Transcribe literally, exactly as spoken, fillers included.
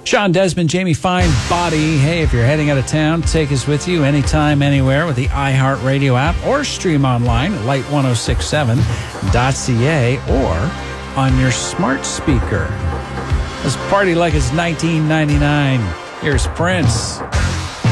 Sean Desmond, Jamie Fine Body. Hey, if you're heading out of town, take us with you anytime, anywhere with the iHeartRadio app or stream online at light ten sixty-seven dot c a or on your smart speaker. Let's party like it's nineteen ninety-nine. Here's Prince.